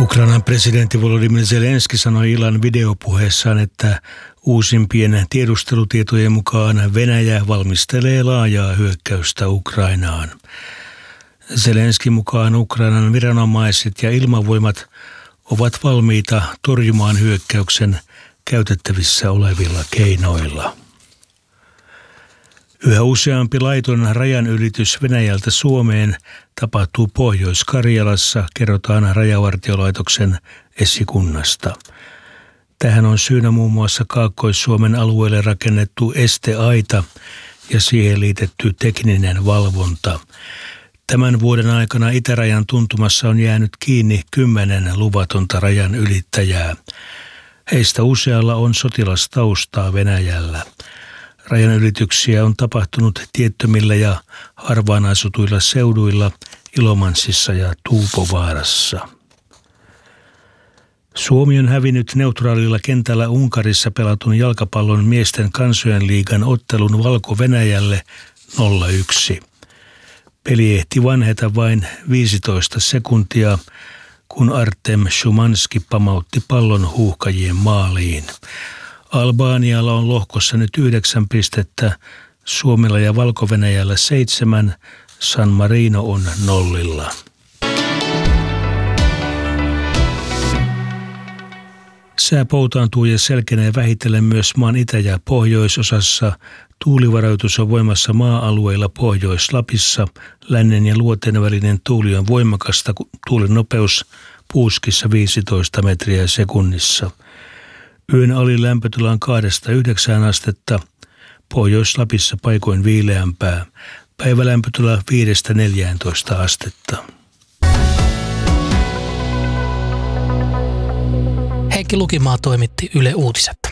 Ukrainan presidentti Volodymyr Zelenskyi sanoi illan videopuheessaan, että uusimpien tiedustelutietojen mukaan Venäjä valmistelee laajaa hyökkäystä Ukrainaan. Zelenskyin mukaan Ukrainan viranomaiset ja ilmavoimat ovat valmiita torjumaan hyökkäyksen käytettävissä olevilla keinoilla. Yhä useampi laiton rajanylitys Venäjältä Suomeen tapahtuu Pohjois-Karjalassa, kerrotaan Rajavartiolaitoksen esikunnasta. Tähän on syynä muun muassa Kaakkois-Suomen alueelle rakennettu esteaita ja siihen liitetty tekninen valvonta. Tämän vuoden aikana itärajan tuntumassa on jäänyt kiinni 10 luvatonta rajan ylittäjää. Heistä usealla on sotilastaustaa Venäjällä. Rajanylityksiä on tapahtunut tiettömillä ja harvaan asutuilla seuduilla Ilomantsissa ja Tuupovaarassa. Suomi on hävinnyt neutraalilla kentällä Unkarissa pelatun jalkapallon miesten kansojen liigan ottelun Valko-Venäjälle 0-1. Peli ehti vanheta vain 15 sekuntia, kun Artem Szymanski pamautti pallon huuhkajien maaliin. Albanialla on lohkossa nyt 9 pistettä, Suomella ja Valko-Venäjällä 7, San Marino on 0. Sää poutaantuu ja selkenee vähitellen myös maan itä- ja pohjoisosassa. Tuulivaroitus on voimassa maa-alueilla Pohjois-Lapissa. Lännen ja luoteen välinen tuuli on voimakasta, tuulen nopeus Puuskissa 15 metriä sekunnissa. Yön alilämpötila on 2-9 astetta, Pohjois-Lapissa paikoin viileämpää. Päivälämpötila 5-14 astetta. Heikki Lukimaa toimitti Yle Uutiset.